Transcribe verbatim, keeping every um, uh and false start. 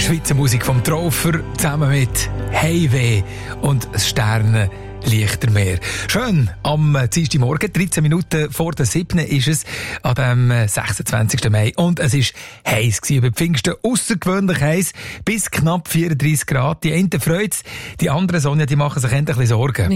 Schweizer Musik vom Traufer zusammen mit Heimweh und das Sterne Lichtermeer. Schön, am Dienstagmorgen, dreizehn Minuten vor der siebten ist es, an dem sechsundzwanzigsten Mai. Und es ist heiß gewesen, bei Pfingsten aussergewöhnlich heiß, bis knapp vierunddreissig Grad. Die einen freut's, die anderen, Sonja, die machen sich endlich ein bisschen Sorgen.